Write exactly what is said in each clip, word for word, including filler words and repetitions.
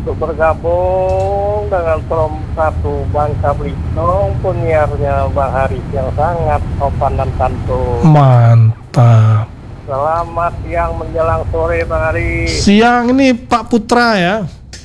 untuk bergabung dengan Trom satu Bangka Belitung, penyiarnya Bang Haris yang sangat sopan dan santun. Mantap. Selamat siang menjelang sore Bang Haris. Siang ini Pak Putra ya,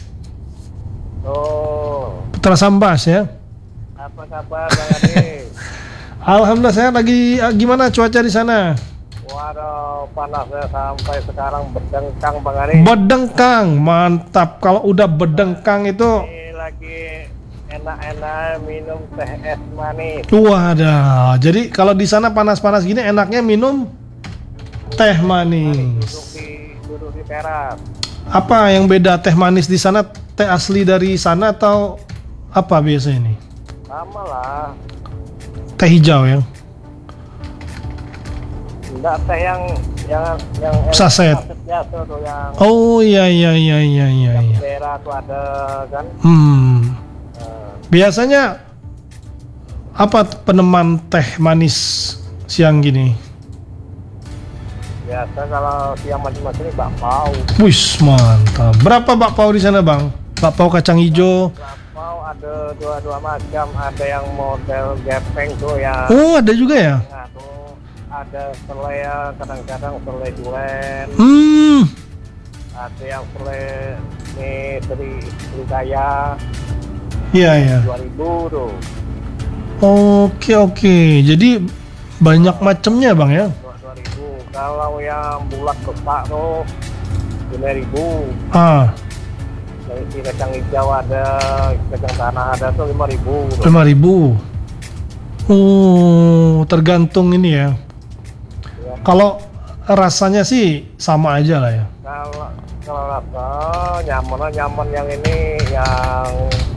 Oh, Putra Sambas ya. apa kabar Bang Haris? Alhamdulillah saya lagi ah, gimana cuaca di sana? Waduh, panasnya sampai sekarang berdengkang Bang Haris. Bedengkang, mantap. Kalau udah bedengkang itu, Ini lagi enak-enak minum teh es manis. wadah. Jadi kalau di sana panas-panas gini enaknya minum teh Duduk manis. di duduk di teras. Apa yang beda teh manis di sana? Teh asli dari sana atau apa biasa ini? Sama lah. Teh hijau ya. Enggak teh yang yang yang Saset. biasa tuh yang Oh iya iya iya iya iya. yang iya. daerah tuh ada kan. Hmm. Nah, Biasanya apa peneman teh manis siang gini? biasa kalau siang macam-macam ini bakpao. Wih, mantap. Berapa bakpao di sana, Bang? Bakpao kacang hijau. Bakpao ada dua-dua macam, ada yang model gepeng tuh yang Oh, ada juga ya? tengah tuh, ada selai ya, kadang-kadang selai duren, Hmm. ada yang selai nih seri seri kaya Iya, iya. dua ribu tuh. Oke, oke. Jadi banyak macamnya, Bang ya? dua ribu. Kalau yang bulat kepak tuh lima ribu. Ah, Yang isi kacang hijau ada, kacang tanah ada tuh lima ribu. lima ribu. Oh, tergantung ini ya. Kalau rasanya sih sama aja lah ya. Kalau kalau rasa nyaman nyaman yang ini yang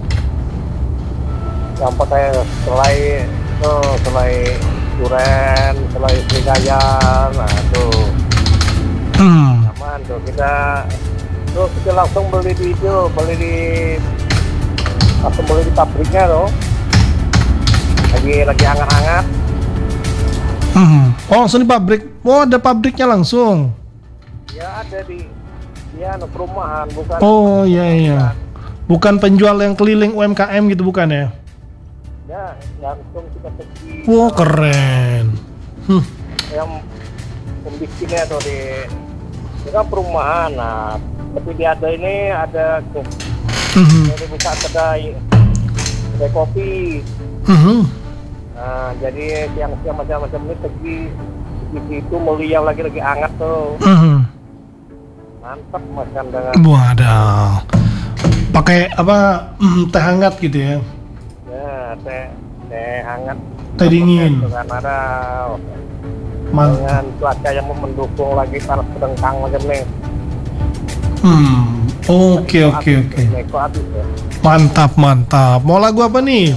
yang pakai selai tuh selai duren, selai serigaya, nah tuh Hmm. nyaman tuh kita tuh kita langsung beli di itu beli di langsung beli di pabriknya tuh lagi lagi hangat-hangat. Hmm. Oh, langsung di pabrik. Oh, ada pabriknya langsung. Ya ada di ya no, perumahan bukan. Oh, iya iya. Bukan penjual yang keliling U M K M gitu bukan ya? Ya langsung kita pergi. Wah, keren. Hmm. Yang pembikinnya atau di itu kan perumahan, nah tapi di ada ini ada tuh Mhm. jadi buka kedai kedai kopi. Mhm. Nah jadi siang-siang macam-macam ini pergi di situ beli yang lagi-lagi hangat tuh, Mhm. mantap makan dengan Waduh. Pakai apa? mm, teh hangat gitu ya. ya teh teh hangat Teh dingin. dengan ada Man- dengan cuaca yang mendukung lagi panas sedengkang macam nih. Hmm. Oke oke oke. Neko habis ya. Mantap mantap. Mau lagu apa nih?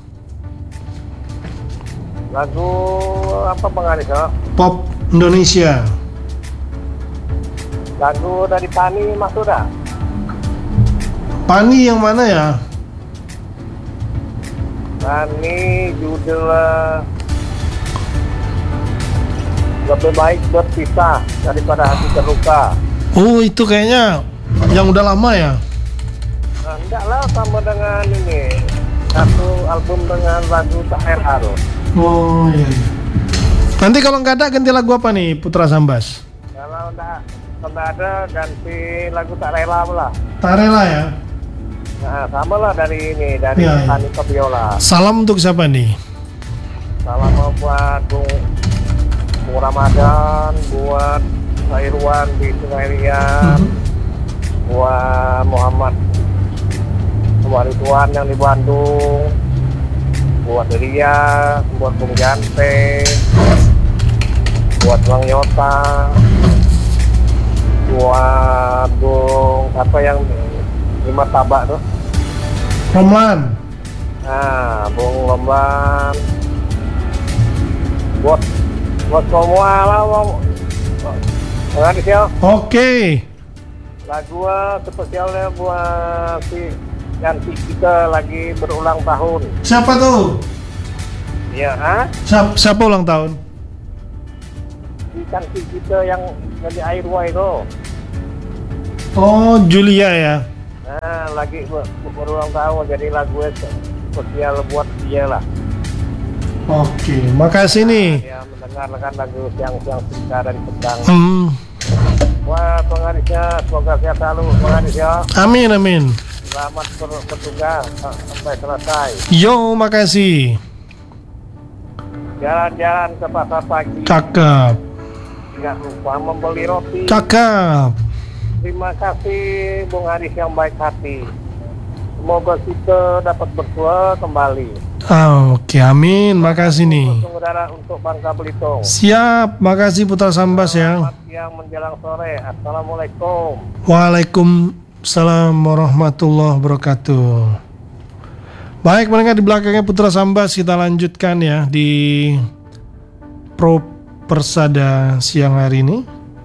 Lagu apa Bang Haris? Oh? Pop Indonesia. Lagu dari Pani masuk dah. Pani yang mana ya? Pani judul lebih baik berpisah daripada hati terluka. Oh, itu kayaknya yang udah lama ya. Nah, enggak lah sama dengan ini satu album dengan lagu Tak Rela tuh. Oh iya. iya. Nanti kalau nggak ada ganti lagu apa nih Putra Sambas? Kalau enggak kalau enggak ada ganti lagu Tak Rela lah. Tak rela ya. Nah, sama lah dari ini dari Ya, ya. Pani Fabiola. Salam untuk siapa nih? Salam buat Bung, Bung Ramadan, buat Pak Irwan di Sungai Liat, Mhm. buat Muhammad buat Ridwan yang di Bandung, buat Ria, buat Bung Jante, buat Bang Yota, buat Bung apa yang lima tabak tuh, Romlan. nah Bung Lomban, buat buat semua lah Bang. Bang ya, Oke. lagu spesialnya buat si Yanti kita lagi berulang tahun. Siapa tuh? Iya, ah? Siapa, siapa ulang tahun? Si Yanti kita yang dari Airway itu. Oh, Julia ya. Nah, lagi ber- berulang tahun, jadi lagu spesial buat dia lah. Oke, makasih nih. Dia mendengarkan lagu siang-siang Cinta dari Pedang. Hmm, Wah, pengarisnya semoga sehat selalu, pengaris ya. amin amin. Selamat ber- bertugas sampai selesai. Yo, makasih. Jalan-jalan ke pasar pagi, Cakep, tidak lupa membeli roti. cakep. Terima kasih Bung Aris yang baik hati. Semoga kita dapat bertua kembali. Ah, Oke, amin. Makasih nih. Untuk udara untuk Bangka Belitung. Siap, makasih Putra Sambas ya. Selamat siang menjelang sore. Assalamualaikum. Waalaikumsalam warahmatullahi wabarakatuh. Baik, mendengar di belakangnya Putra Sambas, kita lanjutkan ya di Pro Persada siang hari ini.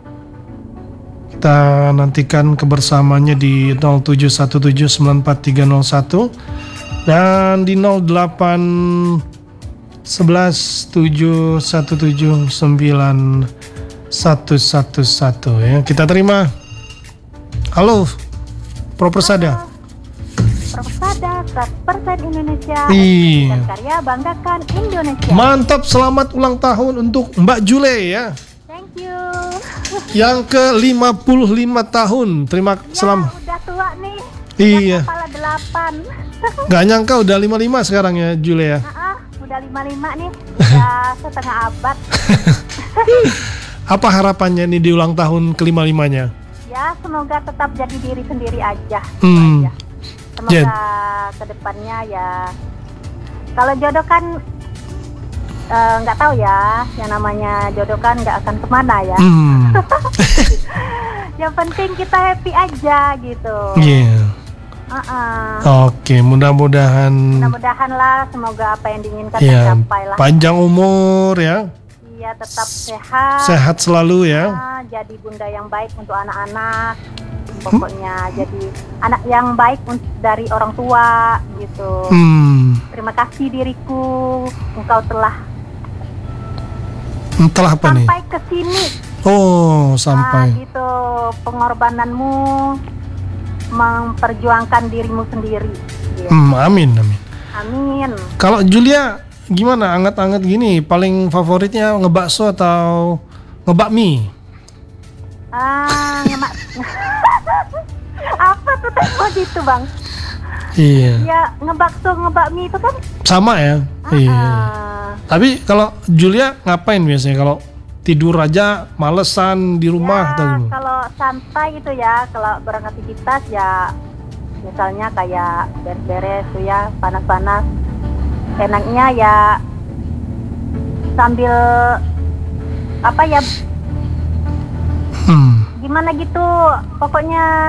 Kita nantikan kebersamaannya di nol tujuh satu tujuh sembilan empat tiga nol satu dan di nol delapan sebelas tujuh satu tujuh sembilan satu satu satu ya. Kita terima. Halo, Pro Persada. Persada, Persen Indonesia, Iya. dan karya banggakan Indonesia. Mantap, selamat ulang tahun untuk Mbak Jule ya. Thank you. Yang ke lima puluh lima tahun. Terima Ya, selamat. udah tua nih. Iya. Udah kepala delapan. Gak nyangka udah lima puluh lima sekarang ya Jule ya. Ah, udah lima puluh lima nih. Udah setengah abad. Apa harapannya nih di ulang tahun ke lima puluh limanya? Ya, semoga tetap jadi diri sendiri aja. Hmm. Itu aja. Semoga Jen. kedepannya ya. Kalau jodoh kan eh, nggak tahu ya. Yang namanya jodoh kan nggak akan kemana ya. Hmm. Yang penting kita happy aja gitu. Iya. Uh-uh. Oke, mudah-mudahan Mudah-mudahan lah, semoga apa yang diinginkan ya tercapai lah. panjang umur ya. Iya, tetap sehat. Sehat selalu ya. Ah, jadi bunda yang baik untuk anak-anak. Pokoknya jadi anak yang baik un- dari orang tua gitu. Hmm. Terima kasih diriku, engkau telah Entahlah apa nih. sampai ke sini. Oh, Ah, sampai. gitu, pengorbananmu memperjuangkan dirimu sendiri. Gitu. Hmm, amin amin. Amin. Kalau Julia gimana? Anget-anget gini, paling favoritnya ngebakso atau ngebakmi? Ah, ngemak. Apa tuh tempo gitu, Bang? Iya. Ya, ngebakso, ngebakmi itu kan. Sama ya. ah, Iya. ah. Tapi kalau Julia ngapain biasanya kalau tidur aja malesan di rumah atau Ya, gimana? kalau santai itu ya, kalau beraktivitas ya, misalnya kayak beres-beres tuh ya, panas-panas. Enaknya ya sambil apa ya, Hmm. gimana gitu, pokoknya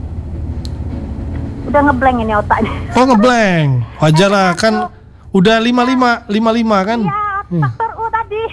udah ngeblank ini otaknya. Oh, ngeblank. Wajar lah kan udah lima puluh lima, lima puluh lima kan? Iya, Hmm. faktor U tadi.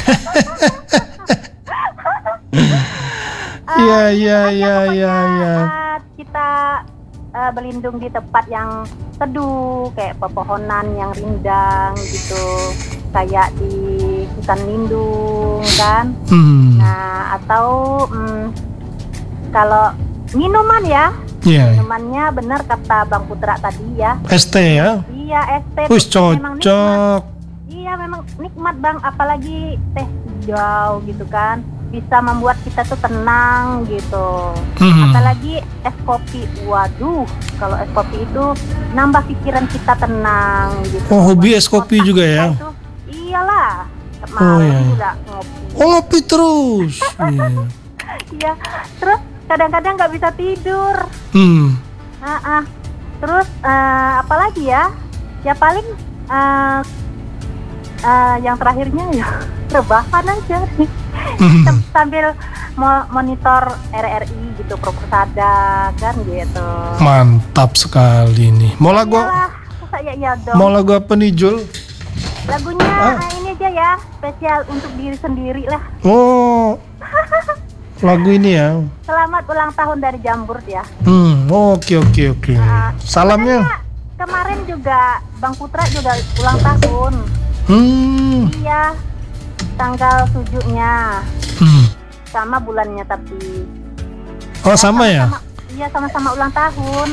Iya, Ah, iya, gitu aja iya, pokoknya. iya, iya. Ah, kita ah, berlindung di tempat yang teduh, kayak pepohonan yang rindang gitu, kayak di hutan lindung kan. Hmm. Nah, atau mm, kalau minuman ya, Iya. minumannya benar kata Bang Putra tadi ya. S T ya. Iya, es teh Wis tuh memang nikmat. cocok. Iya, memang nikmat Bang, apalagi teh hijau gitu kan. Bisa membuat kita tuh tenang gitu. Hmm. Apalagi es kopi. Waduh, kalau es kopi itu nambah pikiran kita tenang gitu. Oh, hobi Buat es kopi otak juga kita ya? itu, iyalah. Oh, Malam iya. juga ngopi. Oh, ngopi terus. Iya. Iya, terus kadang-kadang nggak bisa tidur. Hmm. Ah, ah. Terus eh, apa lagi ya? Ya paling eh, eh, yang terakhirnya ya rebahan aja Hmm. sambil mo- monitor R R I gitu, Pro Persada kan gitu. Mantap sekali nih. Mau lagu Iyalah, masa ya ya dong. mau lagu apa nih, Jul? Lagunya Ah. eh, ini aja ya, spesial untuk diri sendiri lah. Oh. Lagu ini ya. Selamat ulang tahun dari Jambur ya. Hmm, oke oke oke. Ah, Salamnya. sebenarnya kemarin juga Bang Putra juga ulang tahun. Hmm. Iya, tanggal tujuhnya Hmm. sama bulannya tapi. Oh, sama ya? sama-sama- Iya, sama-sama ulang tahun.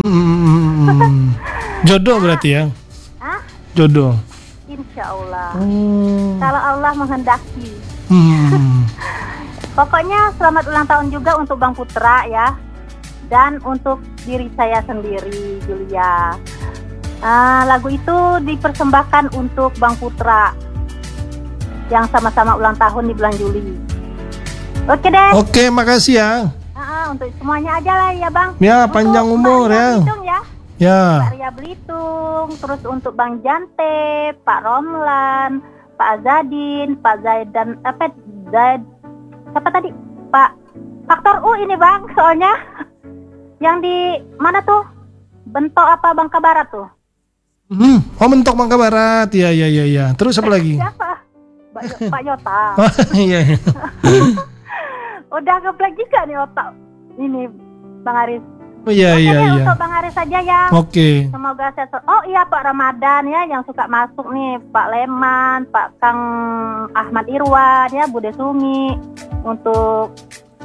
Hmm, jodoh berarti ya? Hah? Jodoh. Insya Allah. Hmm. Kalau Allah menghendaki. Hmm. Pokoknya selamat ulang tahun juga untuk Bang Putra ya. Dan untuk diri saya sendiri, Julia. Ah, lagu itu dipersembahkan untuk Bang Putra yang sama-sama ulang tahun di bulan Juli. Oke deh. Oke, makasih ya. Ah, untuk semuanya aja lah ya Bang. Ya, Untuk panjang Mbak umur Ria ya. Belitung ya. Ya. Mbak Ria Belitung, terus untuk Bang Jante, Pak Romlan, Pak Azadin, Pak Zaidan, apa Zaid, siapa tadi? Pak Faktor U ini Bang, soalnya yang di mana tuh? Bentok apa Bangka Barat tuh? Hmm, oh mentok Bangka Barat. Ya, ya, ya, ya. Terus apa lagi? Siapa? Pak, Yo- Pak Yota. Oh, iya, iya. Udah ngeblek juga nih otak ini Bang Aris. Oh, iya, Oke iya, deh, iya. untuk Bang Aris saja ya. Oke. Semoga sehat. Oh iya Pak Ramadan ya yang suka masuk nih, Pak Leman, Pak Kang Ahmad Irwan ya, Bude Sungi, untuk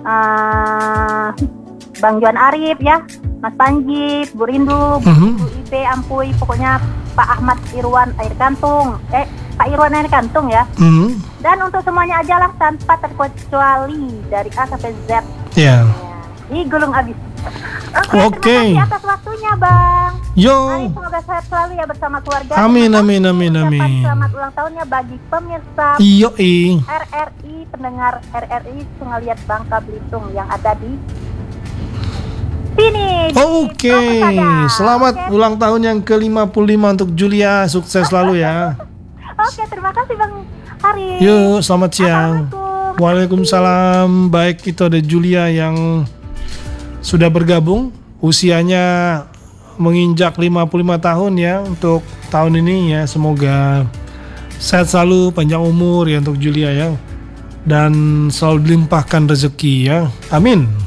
uh, Bang Juan Arif ya, Mas Panji, Bu Rindu, Mhm. Bu Ibe, Ampuy, pokoknya Pak Ahmad Irwan Air Kantung, eh Pak Irwan Air Kantung ya. Hmm. Dan untuk semuanya aja lah tanpa terkecuali dari A sampai Z. Ya. Ya, di gulung abis. Oke, Oke. terima kasih atas waktunya Bang. Mari Yo. semoga sehat selalu ya bersama keluarga. Amin, Terima amin, kasih. amin, Ucapan amin. Selamat ulang tahunnya bagi pemirsa Iyo, i. R R I, pendengar R R I Sungai Liat Bangka Belitung yang ada di sini. di Oke. Proposada. Selamat Oke. ulang tahun yang ke lima puluh lima untuk Julia. Sukses selalu ya. Oke, terima kasih Bang Hari. Yuk, selamat siang. Assalamualaikum. Waalaikumsalam. Baik, itu ada Julia yang sudah bergabung. Usianya menginjak lima puluh lima tahun ya untuk tahun ini ya. Semoga sehat selalu, panjang umur ya untuk Julia ya. Dan selalu dilimpahkan rezeki ya. Amin.